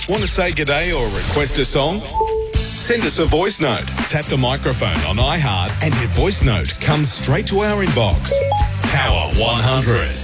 Want to say g'day or request a song? Send us a voice note. Tap the microphone on iHeart and your voice note comes straight to our inbox. Power 100.